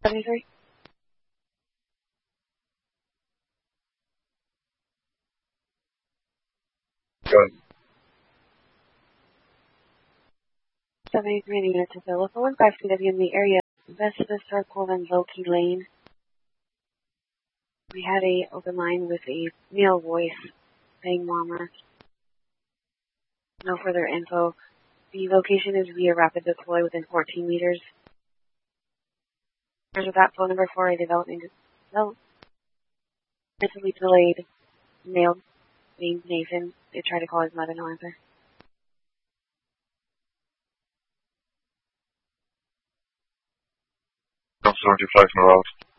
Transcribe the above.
73. Good. 73 units available and 5 CW in the area. West of the circle and Loki Lane. We had a open line with a male voice saying mama. No further info. The location is via rapid deploy within 14 meters. There's that phone number for a developmentally delayed male named Nathan. They tried to call his mother, no answer. Council 75 in the road.